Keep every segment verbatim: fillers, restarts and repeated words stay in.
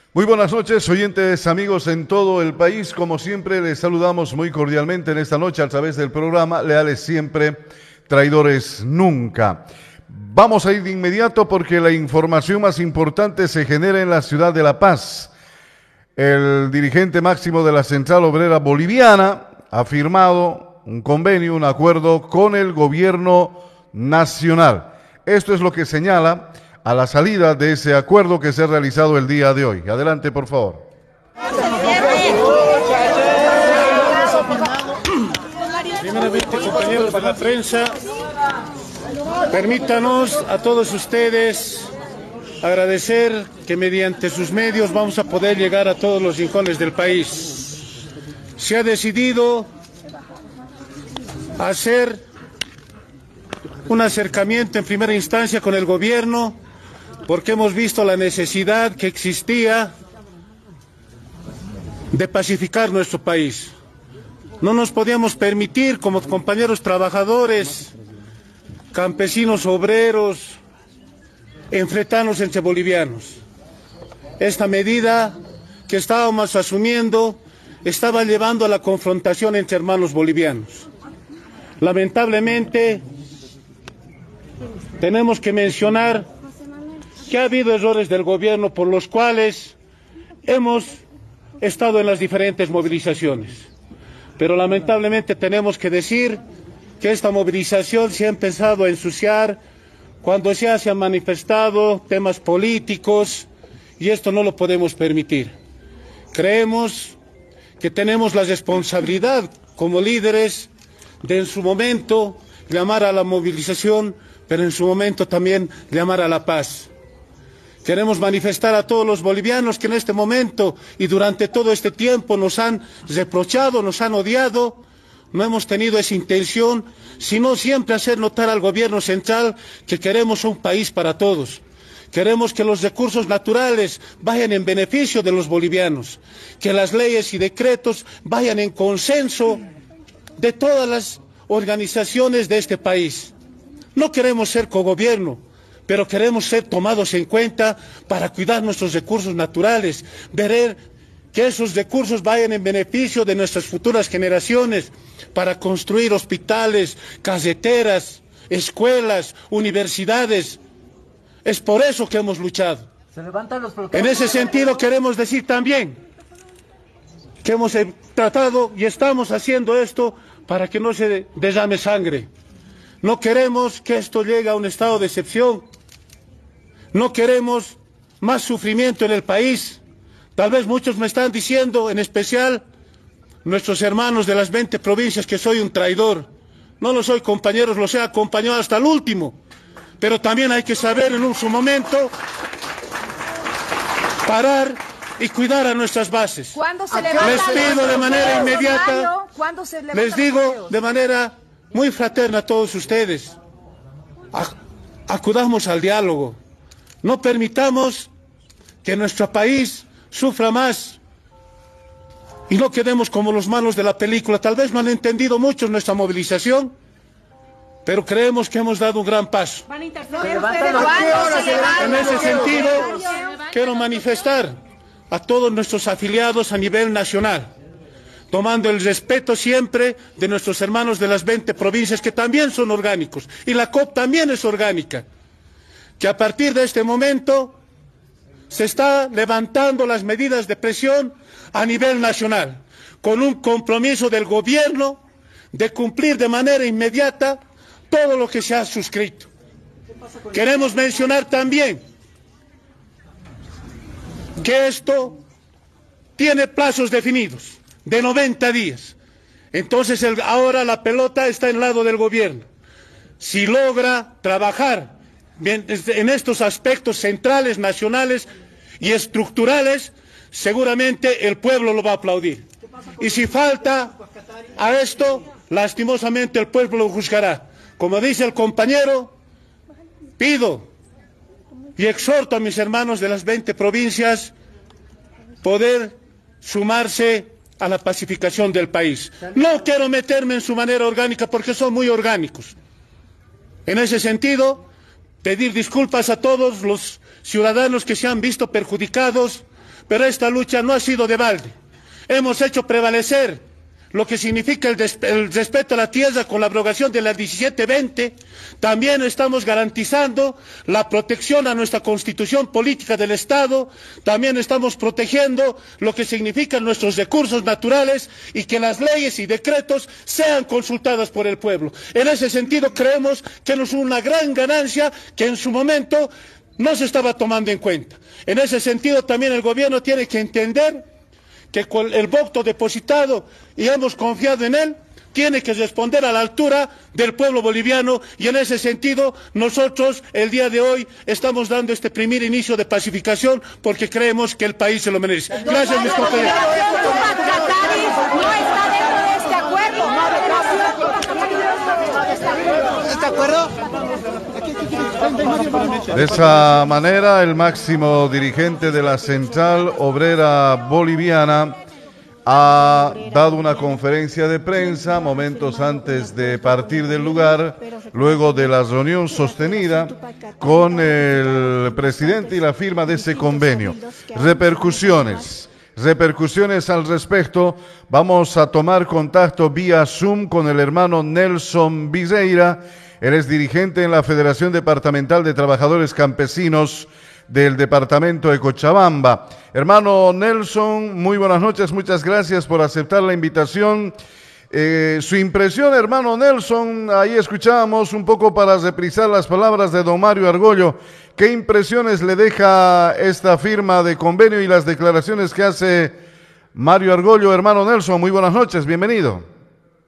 Muy buenas noches, oyentes, amigos en todo el país. Como siempre, les saludamos muy cordialmente en esta noche a través del programa Leales Siempre, Traidores Nunca. Vamos a ir de inmediato porque la información más importante se genera en la ciudad de La Paz. El dirigente máximo de la Central Obrera Boliviana ha firmado un convenio, un acuerdo con el gobierno nacional. Esto es lo que señala a la salida de ese acuerdo que se ha realizado el día de hoy. Adelante, por favor. Primeramente, compañeros de la prensa, permítanos a todos ustedes agradecer que mediante sus medios vamos a poder llegar a todos los rincones del país. Se ha decidido hacer un acercamiento en primera instancia con el gobierno, porque hemos visto la necesidad que existía de pacificar nuestro país. No nos podíamos permitir, como compañeros trabajadores, campesinos, obreros, enfrentarnos entre bolivianos. Esta medida que estábamos asumiendo estaba llevando a la confrontación entre hermanos bolivianos. Lamentablemente, tenemos que mencionar que ha habido errores del gobierno por los cuales hemos estado en las diferentes movilizaciones. Pero lamentablemente tenemos que decir que esta movilización se ha empezado a ensuciar cuando ya se han manifestado temas políticos y esto no lo podemos permitir. Creemos que tenemos la responsabilidad como líderes de en su momento llamar a la movilización, pero en su momento también llamar a la paz. Queremos manifestar a todos los bolivianos que en este momento y durante todo este tiempo nos han reprochado, nos han odiado. No hemos tenido esa intención, sino siempre hacer notar al gobierno central que queremos un país para todos. Queremos que los recursos naturales vayan en beneficio de los bolivianos, que las leyes y decretos vayan en consenso de todas las organizaciones de este país. No queremos ser cogobierno, pero queremos ser tomados en cuenta para cuidar nuestros recursos naturales, ver que esos recursos vayan en beneficio de nuestras futuras generaciones, para construir hospitales, carreteras, escuelas, universidades. Es por eso que hemos luchado. Se levantan los en ese sentido queremos decir también que hemos tratado y estamos haciendo esto para que no se derrame sangre. No queremos que esto llegue a un estado de excepción. No queremos más sufrimiento en el país. Tal vez muchos me están diciendo, en especial nuestros hermanos de las veinte provincias, que soy un traidor. No lo soy, compañeros, los he acompañado hasta el último. Pero también hay que saber en un su momento parar y cuidar a nuestras bases. ¿Cuándo se Les levantan pido los de manera bloqueos, inmediata, Mario? ¿Cuándo se levantan les digo los bloqueos? de manera muy fraterna a todos ustedes, acudamos al diálogo. No permitamos que nuestro país sufra más y no quedemos como los malos de la película. Tal vez no han entendido mucho nuestra movilización, pero creemos que hemos dado un gran paso. ¿Van a interceder ustedes? ¿Cuándo se levantan? En ese sentido, quiero manifestar a todos nuestros afiliados a nivel nacional, tomando el respeto siempre de nuestros hermanos de las veinte provincias, que también son orgánicos, y la C O P también es orgánica, que a partir de este momento se está levantando las medidas de presión a nivel nacional, con un compromiso del gobierno de cumplir de manera inmediata todo lo que se ha suscrito. Queremos mencionar también que esto tiene plazos definidos de noventa días. Entonces el, ahora la pelota está en el lado del gobierno. Si logra trabajar en estos aspectos centrales, nacionales y estructurales, seguramente el pueblo lo va a aplaudir. Y si falta a esto, lastimosamente el pueblo lo juzgará. Como dice el compañero, pido y exhorto a mis hermanos de las veinte provincias poder sumarse a la pacificación del país. No quiero meterme en su manera orgánica porque son muy orgánicos. En ese sentido, pedir disculpas a todos los ciudadanos que se han visto perjudicados pero esta lucha no ha sido de balde. Hemos hecho prevalecer lo que significa el, el respeto a la tierra con la abrogación de la diecisiete veinte. También estamos garantizando la protección a nuestra constitución política del Estado. También estamos protegiendo lo que significan nuestros recursos naturales y que las leyes y decretos sean consultadas por el pueblo. En ese sentido creemos que es una gran ganancia que en su momento no se estaba tomando en cuenta. En ese sentido también el gobierno tiene que entender que con el voto depositado y hemos confiado en él, tiene que responder a la altura del pueblo boliviano, y en ese sentido nosotros el día de hoy estamos dando este primer inicio de pacificación porque creemos que el país se lo merece. Gracias, mis compañeros. No está dentro de este acuerdo. ¿Este acuerdo? De esa manera, el máximo dirigente de la Central Obrera Boliviana ha dado una conferencia de prensa momentos antes de partir del lugar, luego de la reunión sostenida con el presidente y la firma de ese convenio. Repercusiones. Repercusiones al respecto. Vamos a tomar contacto vía Zoom con el hermano Nelson Viseira. Él es dirigente en la Federación Departamental de Trabajadores Campesinos del departamento de Cochabamba. Hermano Nelson, muy buenas noches, muchas gracias por aceptar la invitación. Eh, su impresión, hermano Nelson, ahí escuchábamos un poco para reprisar las palabras de don Mario Argollo. ¿Qué impresiones le deja esta firma de convenio y las declaraciones que hace Mario Argollo? Hermano Nelson, muy buenas noches, bienvenido.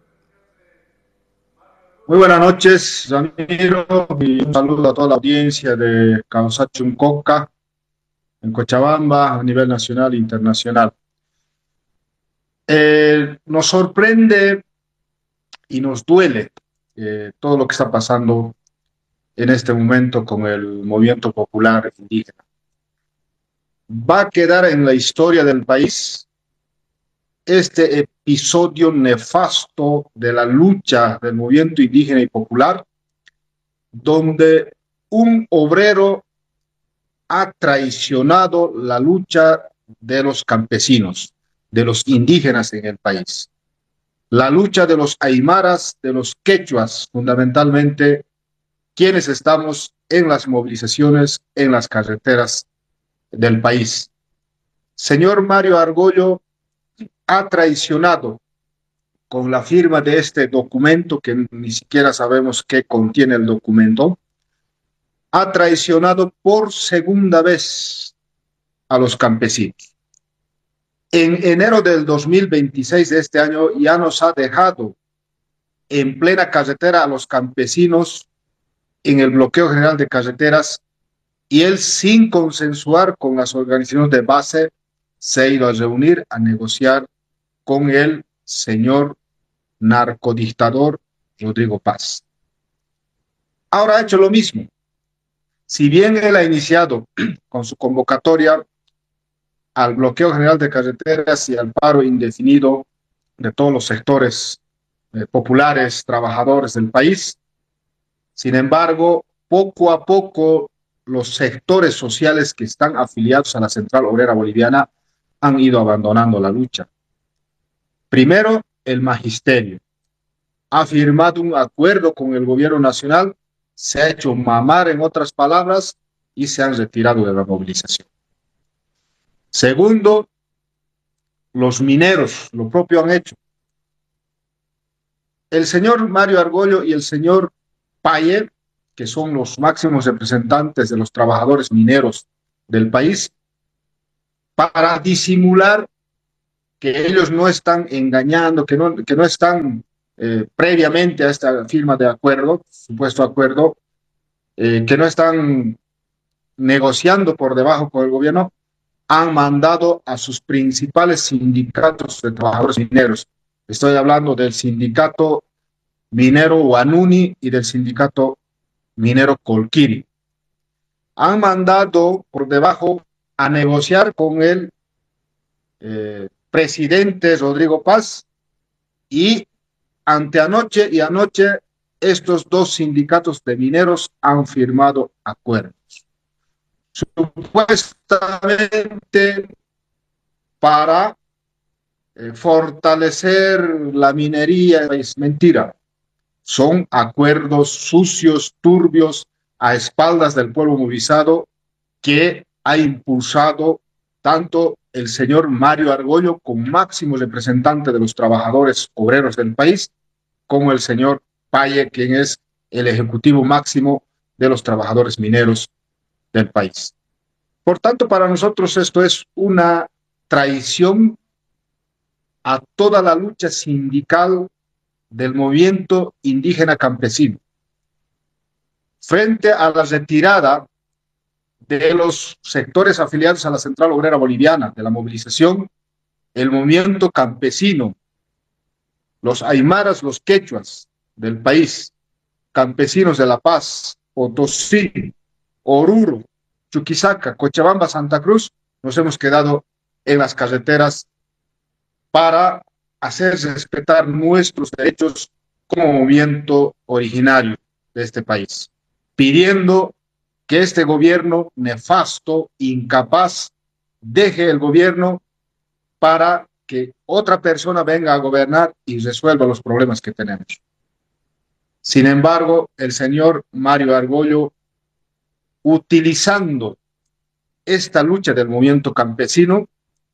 Muy buenas noches, Ramiro, y un saludo a toda la audiencia de Causachuncoca, en Cochabamba, a nivel nacional e internacional. Eh, nos sorprende y nos duele eh, todo lo que está pasando en este momento con el movimiento popular indígena. Va a quedar en la historia del país este episodio nefasto de la lucha del movimiento indígena y popular, donde un obrero ha traicionado la lucha de los campesinos, de los indígenas en el país. La lucha de los aymaras, de los quechuas, fundamentalmente, quienes estamos en las movilizaciones, en las carreteras del país. Señor Mario Argollo ha traicionado con la firma de este documento, que ni siquiera sabemos qué contiene el documento, ha traicionado por segunda vez a los campesinos. En enero del dos mil veintiséis de este año ya nos ha dejado en plena carretera a los campesinos en el bloqueo general de carreteras, y él, sin consensuar con las organizaciones de base, se ha ido a reunir, a negociar con el señor narcodictador Rodrigo Paz. Ahora ha hecho lo mismo. Si bien él ha iniciado con su convocatoria al bloqueo general de carreteras y al paro indefinido de todos los sectores eh, populares, trabajadores del país, sin embargo, poco a poco los sectores sociales que están afiliados a la Central Obrera Boliviana han ido abandonando la lucha. Primero, el magisterio ha firmado un acuerdo con el gobierno nacional, se ha hecho mamar, en otras palabras, y se han retirado de la movilización. Segundo, los mineros lo propio han hecho. El señor Mario Argollo y el señor Paye, que son los máximos representantes de los trabajadores mineros del país, para disimular que ellos no están engañando, que no, que no están eh, previamente a esta firma de acuerdo, supuesto acuerdo, eh, que no están negociando por debajo con el gobierno, han mandado a sus principales sindicatos de trabajadores mineros. Estoy hablando del sindicato minero Huanuni y del sindicato minero Colquiri. Han mandado por debajo a negociar con el eh, presidente Rodrigo Paz, y anteanoche y anoche estos dos sindicatos de mineros han firmado acuerdos. Supuestamente para eh, fortalecer la minería. Es mentira. Son acuerdos sucios, turbios, a espaldas del pueblo movilizado, que ha impulsado tanto el señor Mario Argollo, como máximo representante de los trabajadores obreros del país, como el señor Paye, quien es el ejecutivo máximo de los trabajadores mineros del país. Por tanto, para nosotros esto es una traición a toda la lucha sindical del movimiento indígena campesino. Frente a la retirada de los sectores afiliados a la Central Obrera Boliviana, de la movilización, el movimiento campesino, los aymaras, los quechuas del país, campesinos de La Paz, Potosí, Oruro, Chuquisaca, Cochabamba, Santa Cruz, nos hemos quedado en las carreteras para hacer respetar nuestros derechos como movimiento originario de este país, pidiendo que este gobierno nefasto, incapaz, deje el gobierno para que otra persona venga a gobernar y resuelva los problemas que tenemos. Sin embargo, el señor Mario Argollo, utilizando esta lucha del movimiento campesino,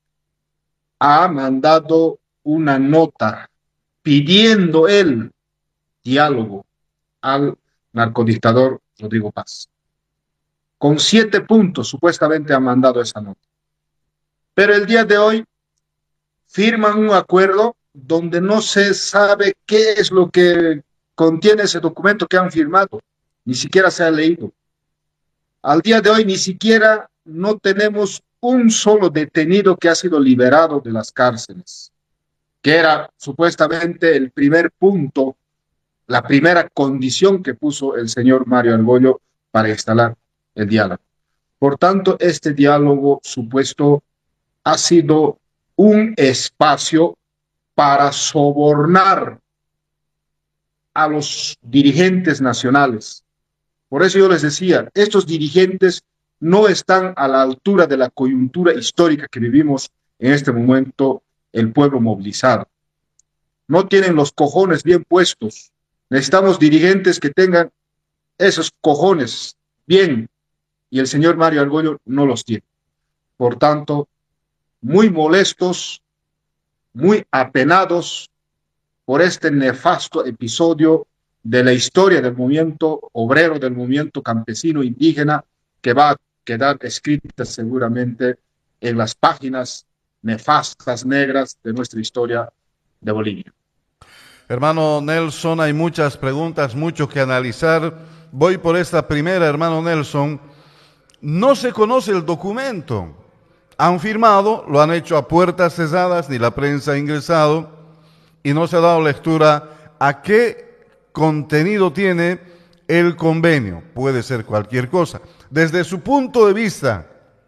ha mandado una nota pidiendo el diálogo al narcodictador Rodrigo Paz. Con siete puntos supuestamente ha mandado esa nota. Pero el día de hoy firman un acuerdo donde no se sabe qué es lo que contiene ese documento que han firmado. Ni siquiera se ha leído. Al día de hoy ni siquiera no tenemos un solo detenido que ha sido liberado de las cárceles, que era supuestamente el primer punto, la primera condición que puso el señor Mario Argollo para instalar el diálogo. Por tanto, este diálogo supuesto ha sido un espacio para sobornar a los dirigentes nacionales. Por eso yo les decía, estos dirigentes no están a la altura de la coyuntura histórica que vivimos en este momento el pueblo movilizado. No tienen los cojones bien puestos. Necesitamos dirigentes que tengan esos cojones bien, y el señor Mario Argollo no los tiene. Por tanto, muy molestos, muy apenados por este nefasto episodio de la historia del movimiento obrero, del movimiento campesino indígena, que va a quedar escrita seguramente en las páginas nefastas, negras de nuestra historia de Bolivia. Hermano Nelson, hay muchas preguntas, mucho que analizar. Voy por esta primera, hermano Nelson. No se conoce el documento. Han firmado, lo han hecho a puertas cerradas, ni la prensa ha ingresado, y no se ha dado lectura a qué contenido tiene el convenio. Puede ser cualquier cosa. Desde su punto de vista,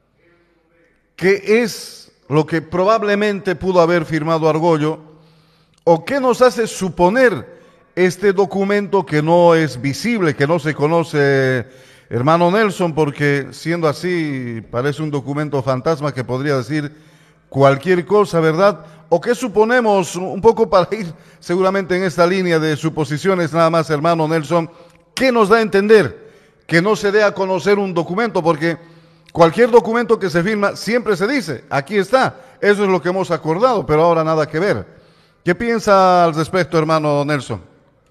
¿qué es lo que probablemente pudo haber firmado Argollo? ¿O qué nos hace suponer este documento que no es visible, que no se conoce, hermano Nelson? Porque siendo así, parece un documento fantasma que podría decir cualquier cosa, ¿verdad? ¿O qué suponemos, un poco para ir seguramente en esta línea de suposiciones nada más, hermano Nelson, qué nos da a entender que no se dé a conocer un documento? Porque cualquier documento que se firma siempre se dice, aquí está, eso es lo que hemos acordado, pero ahora nada que ver. ¿Qué piensa al respecto, hermano Nelson?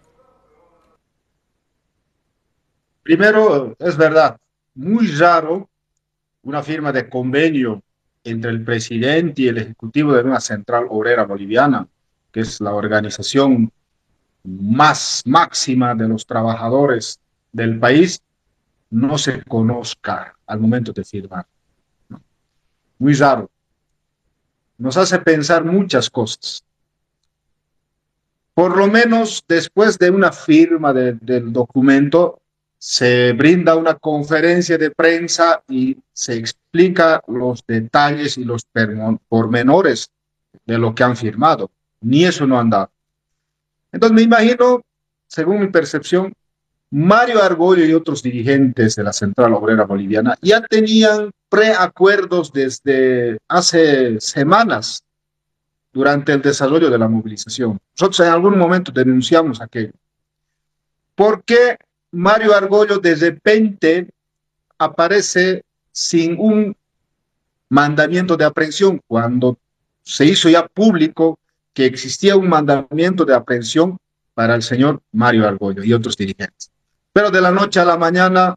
Primero, es verdad, muy raro una firma de convenio entre el presidente y el ejecutivo de una central obrera boliviana, que es la organización más máxima de los trabajadores del país, no se conozca al momento de firmar. ¿No? Muy raro. Nos hace pensar muchas cosas. Por lo menos después de una firma de, del documento, se brinda una conferencia de prensa y se explica los detalles y los pormenores de lo que han firmado. Ni eso no han dado. Entonces me imagino, según mi percepción, Mario Argollo y otros dirigentes de la Central Obrera Boliviana ya tenían preacuerdos desde hace semanas durante el desarrollo de la movilización. Nosotros en algún momento denunciamos aquello. ¿Por qué Mario Argollo de repente aparece sin un mandamiento de aprehensión cuando se hizo ya público que existía un mandamiento de aprehensión para el señor Mario Argollo y otros dirigentes? Pero de la noche a la mañana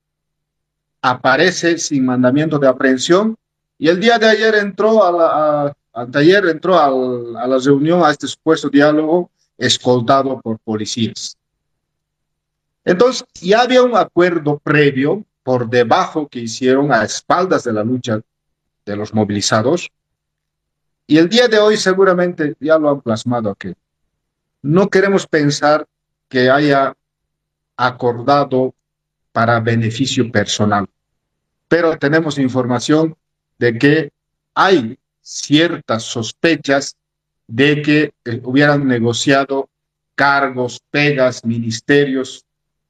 aparece sin mandamiento de aprehensión y el día de ayer entró a la, a, anteayer entró al, a la reunión, a este supuesto diálogo, escoltado por policías. Entonces, ya había un acuerdo previo por debajo que hicieron a espaldas de la lucha de los movilizados, y el día de hoy seguramente ya lo han plasmado aquí. No queremos pensar que haya acordado para beneficio personal, pero tenemos información de que hay ciertas sospechas de que eh, hubieran negociado cargos, pegas, ministerios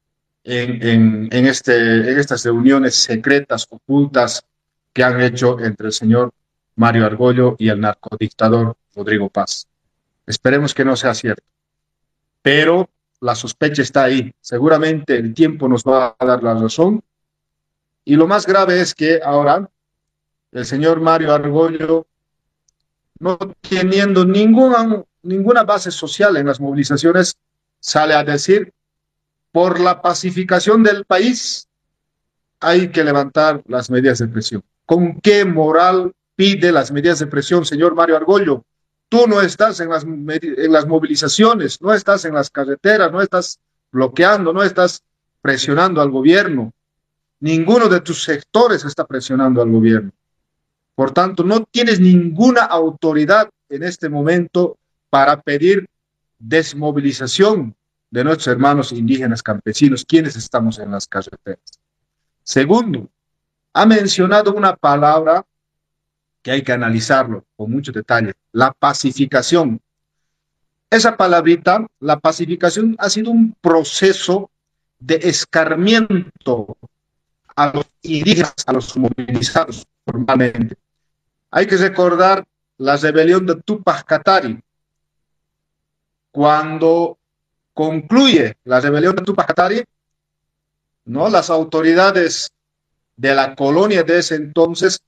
en, en, en, este, en estas reuniones secretas, ocultas, que han hecho entre el señor Mario Argollo y el narcodictador Rodrigo Paz. Esperemos que no sea cierto, pero la sospecha está ahí. Seguramente el tiempo nos va a dar la razón. Y lo más grave es que ahora el señor Mario Argollo, no teniendo ninguna, ninguna base social en las movilizaciones, sale a decir: por la pacificación del país hay que levantar las medidas de presión. ¿Con qué moral pide las medidas de presión, señor Mario Argollo? Tú no estás en las, en las movilizaciones, no estás en las carreteras, no estás bloqueando, no estás presionando al gobierno. Ninguno de tus sectores está presionando al gobierno. Por tanto, no tienes ninguna autoridad en este momento para pedir desmovilización de nuestros hermanos indígenas campesinos, quienes estamos en las carreteras. Segundo, ha mencionado una palabra que hay que analizarlo con mucho detalle: la pacificación. Esa palabrita, la pacificación, ha sido un proceso de escarmiento a los indígenas, a los movilizados formalmente. Hay que recordar la rebelión de Túpac Katari. Cuando concluye la rebelión de Túpac Katari, ¿no?, las autoridades de la colonia de ese entonces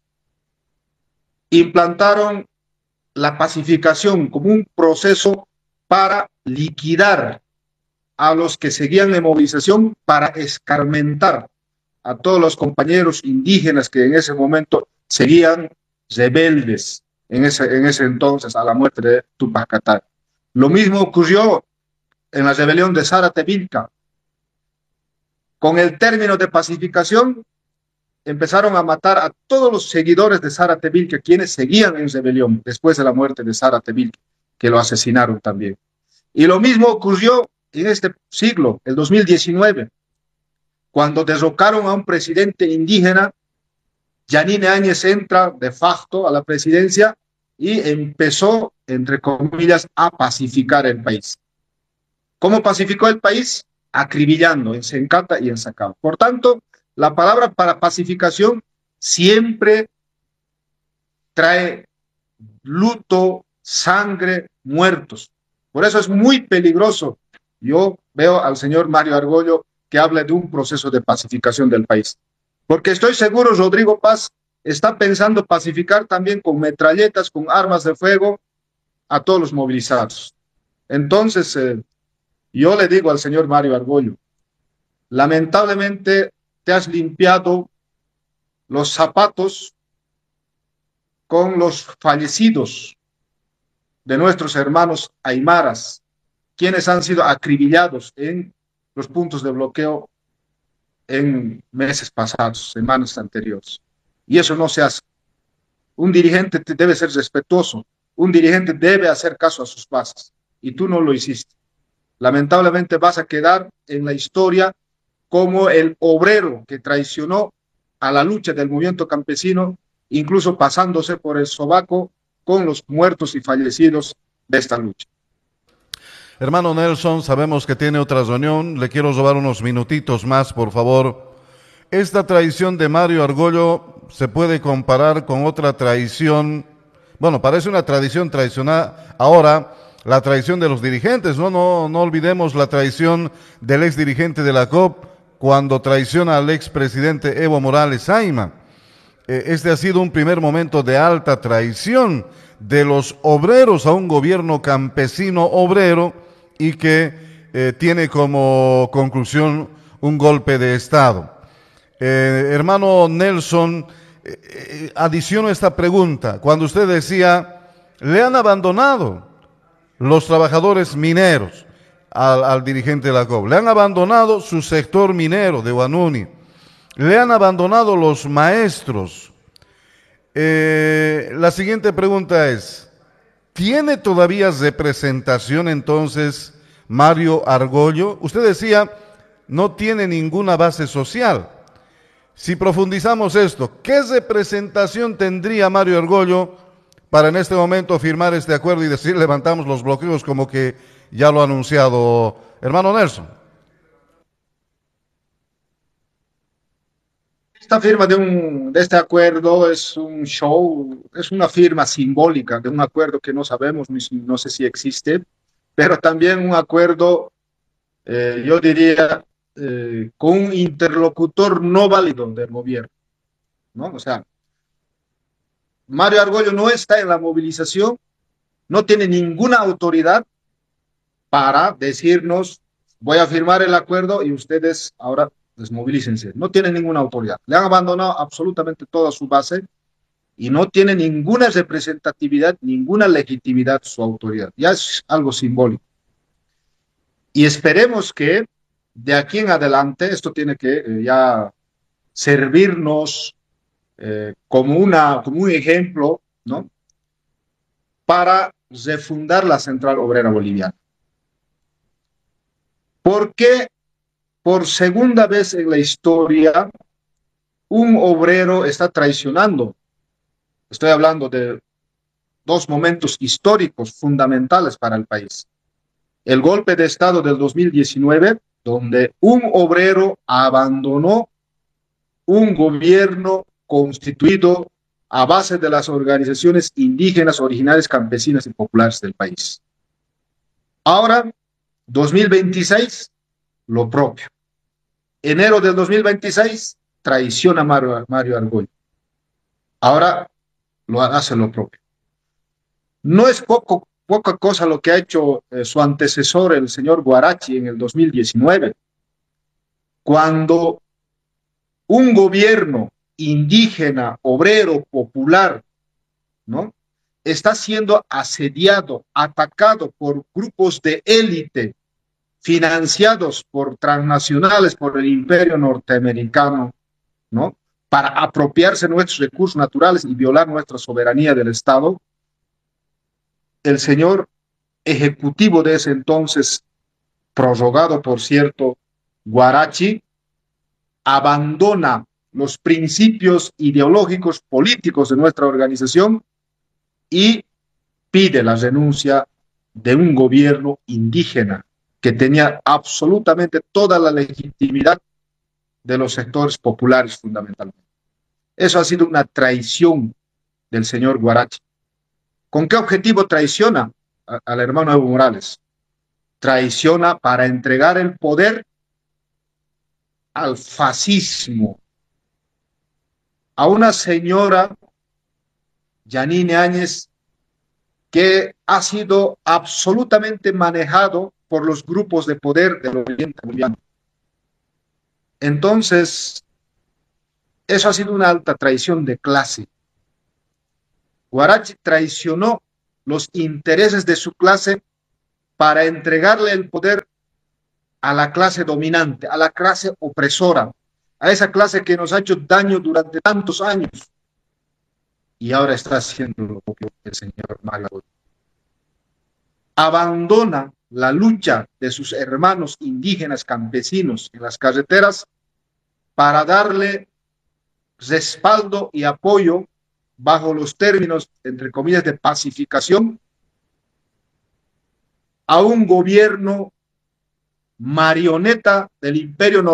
implantaron la pacificación como un proceso para liquidar a los que seguían en movilización, para escarmentar a todos los compañeros indígenas que en ese momento seguían rebeldes en ese, en ese entonces a la muerte de Túpac Katari. Lo mismo ocurrió en la rebelión de Zárate-Vilca. Con el término de pacificación, empezaron a matar a todos los seguidores de Zárate-Vilca, quienes seguían en rebelión después de la muerte de Zárate-Vilca, que lo asesinaron también. Y lo mismo ocurrió en este siglo, el dos mil diecinueve, cuando derrocaron a un presidente indígena. Yanine Áñez entra de facto a la presidencia y empezó, entre comillas, a pacificar el país. ¿Cómo pacificó el país? Acribillando en Sencata y en Sacaba. Por tanto, la palabra para pacificación siempre trae luto, sangre, muertos. Por eso es muy peligroso. Yo veo al señor Mario Argollo que habla de un proceso de pacificación del país. Porque estoy seguro, Rodrigo Paz está pensando pacificar también con metralletas, con armas de fuego, a todos los movilizados. Entonces, eh, yo le digo al señor Mario Argollo, lamentablemente te has limpiado los zapatos con los fallecidos de nuestros hermanos aymaras, quienes han sido acribillados en los puntos de bloqueo en meses pasados, semanas anteriores. Y eso no se hace. Un dirigente debe ser respetuoso, un dirigente debe hacer caso a sus bases, y tú no lo hiciste. Lamentablemente vas a quedar en la historia como el obrero que traicionó a la lucha del movimiento campesino, incluso pasándose por el sobaco con los muertos y fallecidos de esta lucha. Hermano Nelson, sabemos que tiene otra reunión, le quiero robar unos minutitos más, por favor. Esta traición de Mario Argollo se puede comparar con otra traición, bueno, parece una tradición traicionar ahora, la traición de los dirigentes, ¿no? No, no olvidemos la traición del ex dirigente de la C O P cuando traiciona al expresidente Evo Morales Ayma. Este ha sido un primer momento de alta traición de los obreros a un gobierno campesino obrero y que eh, tiene como conclusión un golpe de Estado. Eh, hermano Nelson, eh, eh, adiciono esta pregunta. Cuando usted decía, le han abandonado los trabajadores mineros al, al dirigente de la C O P, le han abandonado su sector minero de Huanuni, le han abandonado los maestros. Eh, la siguiente pregunta es, ¿tiene todavía representación entonces Mario Argollo? Usted decía, no tiene ninguna base social. Si profundizamos esto, ¿qué representación tendría Mario Argollo para en este momento firmar este acuerdo y decir levantamos los bloqueos como que ya lo ha anunciado hermano Nelson? Esta firma de, un, de este acuerdo es un show, es una firma simbólica de un acuerdo que no sabemos, no sé si existe, pero también un acuerdo, eh, yo diría, eh, con un interlocutor no válido del gobierno, ¿no? O sea, Mario Argollo no está en la movilización, no tiene ninguna autoridad para decirnos, voy a firmar el acuerdo y ustedes ahora desmovilícense. No tiene ninguna autoridad. Le han abandonado absolutamente toda su base y no tiene ninguna representatividad, ninguna legitimidad su autoridad. Ya es algo simbólico. Y esperemos que de aquí en adelante esto tiene que eh, ya servirnos eh, como, una, como un ejemplo, ¿no? Para refundar la Central Obrera Boliviana. ¿Por qué? Por segunda vez en la historia, un obrero está traicionando. Estoy hablando de dos momentos históricos fundamentales para el país. El golpe de Estado del dos mil diecinueve, donde un obrero abandonó un gobierno constituido a base de las organizaciones indígenas, originales, campesinas y populares del país. Ahora, dos mil veintiséis, lo propio. Enero del dos mil veintiséis, traiciona a Mario, Mario Argollo. Ahora lo hace lo propio. No es poco, poca cosa lo que ha hecho eh, su antecesor, el señor Guarachi, en el dos mil diecinueve, cuando un gobierno indígena, obrero, popular, ¿no?, está siendo asediado, atacado por grupos de élite financiados por transnacionales, por el imperio norteamericano, ¿no?, para apropiarse nuestros recursos naturales y violar nuestra soberanía del Estado. El señor ejecutivo de ese entonces, prorrogado por cierto, Guarachi, abandona los principios ideológicos políticos de nuestra organización y pide la renuncia de un gobierno indígena que tenía absolutamente toda la legitimidad de los sectores populares fundamentalmente. Eso ha sido una traición del señor Guarachi. ¿Con qué objetivo traiciona a, al hermano Evo Morales? Traiciona para entregar el poder al fascismo, a una señora, Yanine Áñez, que ha sido absolutamente manejado por los grupos de poder del oriente boliviano. Entonces, eso ha sido una alta traición de clase. Guarachi traicionó los intereses de su clase para entregarle el poder a la clase dominante, a la clase opresora, a esa clase que nos ha hecho daño durante tantos años. Y ahora está haciendo lo propio el señor Mario. Abandona la lucha de sus hermanos indígenas campesinos en las carreteras para darle respaldo y apoyo bajo los términos, entre comillas, de pacificación a un gobierno marioneta del imperio